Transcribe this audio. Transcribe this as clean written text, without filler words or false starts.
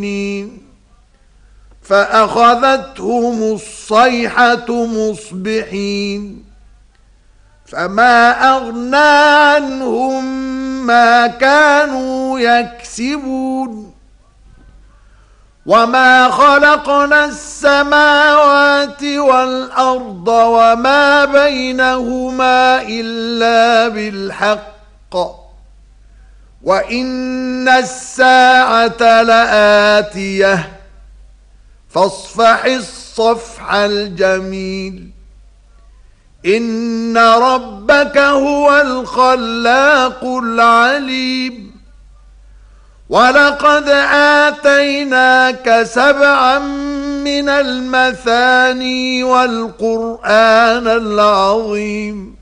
فأخذتهم الصيحة مصبحين فما أغنى عنهم ما كانوا يكسبون وما خلقنا السماوات والأرض وما بينهما إلا بالحق وإن الساعة لآتية فاصفح الصفح الجميل إن ربك هو الخلاق العليم ولقد آتيناك 7 من المثاني والقرآن العظيم